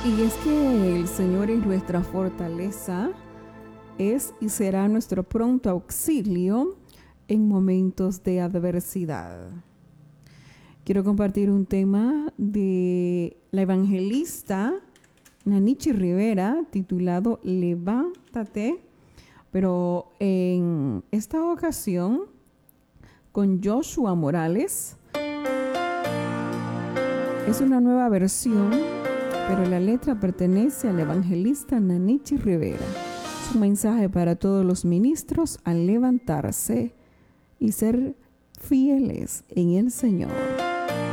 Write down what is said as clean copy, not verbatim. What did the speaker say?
Y es que el Señor es nuestra fortaleza, es y será nuestro pronto auxilio en momentos de adversidad. Quiero compartir un tema de la evangelista Nanichi Rivera titulado Levántate, pero en esta ocasión con Joshua Morales. Es una nueva versión, pero la letra pertenece al evangelista Nanichi Rivera. Es un mensaje para todos los ministros al levantarse y ser fieles en el Señor.